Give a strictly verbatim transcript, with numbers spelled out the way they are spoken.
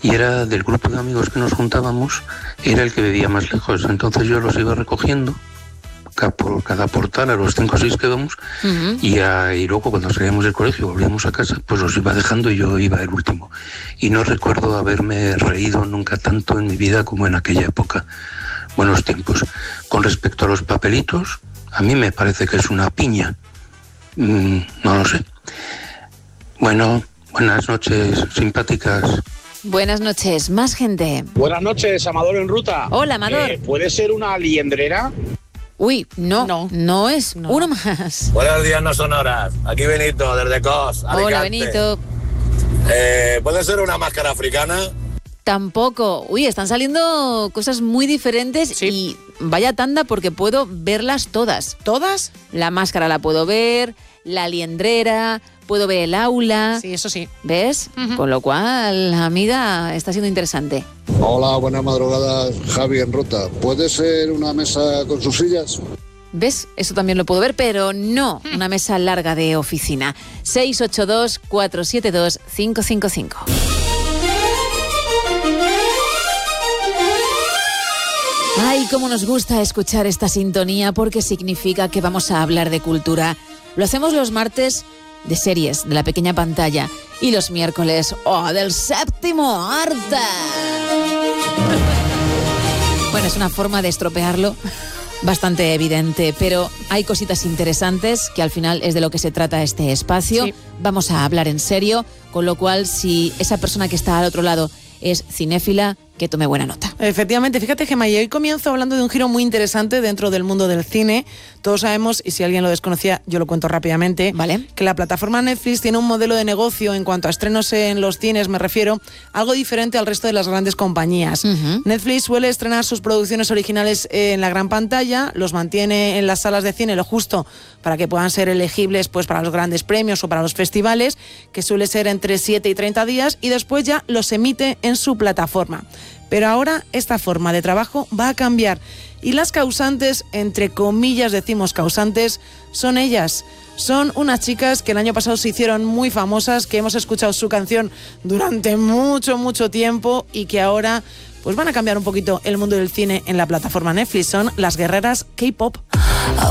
y era del grupo de amigos que nos juntábamos, era el que vivía más lejos. Entonces yo los iba recogiendo por cada portal a los cinco o seis que íbamos, uh-huh. y, a, y luego cuando salíamos del colegio volvíamos a casa, pues los iba dejando y yo iba el último. Y no recuerdo haberme reído nunca tanto en mi vida como en aquella época. Buenos tiempos. Con respecto a los papelitos, a mí me parece que es una piña. Mm, no lo sé. Bueno, buenas noches, simpáticas. Buenas noches, más gente. Buenas noches, Amador en ruta. Hola, Amador. Eh, ¿Puede ser una liendrera? Uy, no, no, no es no. Uno más. Buenos días, no son horas. Aquí Benito, desde Cos, Alicante. Hola, Benito. Eh, ¿Puede ser una máscara africana? Tampoco. Uy, están saliendo cosas muy diferentes, sí. Y vaya tanda porque puedo verlas todas. ¿Todas? La máscara la puedo ver, la liendrera, puedo ver el aula. Sí, eso sí. ¿Ves? Uh-huh. Con lo cual, amiga, está siendo interesante. Hola, buenas madrugadas, Javi en ruta. ¿Puede ser una mesa con sus sillas? ¿Ves? Eso también lo puedo ver, pero no una mesa larga de oficina. seis ocho dos, cuatro siete dos, cinco cinco cinco. Ay, cómo nos gusta escuchar esta sintonía porque significa que vamos a hablar de cultura. Lo hacemos los martes de series, de la pequeña pantalla, y los miércoles, ¡oh!, del séptimo arte. Bueno, es una forma de estropearlo bastante evidente, pero hay cositas interesantes que al final es de lo que se trata este espacio. Sí. Vamos a hablar en serio, con lo cual si esa persona que está al otro lado es cinéfila, que tome buena nota. Efectivamente, fíjate, Gemma, y hoy comienzo hablando de un giro muy interesante dentro del mundo del cine. Todos sabemos, y si alguien lo desconocía, yo lo cuento rápidamente, ¿vale?, que la plataforma Netflix tiene un modelo de negocio en cuanto a estrenos en los cines, me refiero, algo diferente al resto de las grandes compañías. Uh-huh. Netflix suele estrenar sus producciones originales en la gran pantalla, los mantiene en las salas de cine lo justo para que puedan ser elegibles pues para los grandes premios o para los festivales, que suele ser entre siete y treinta días, y después ya los emite en su plataforma. Pero ahora esta forma de trabajo va a cambiar y las causantes, entre comillas decimos causantes, son ellas. Son unas chicas que el año pasado se hicieron muy famosas, que hemos escuchado su canción durante mucho, mucho tiempo y que ahora pues van a cambiar un poquito el mundo del cine en la plataforma Netflix. Son las guerreras K-pop.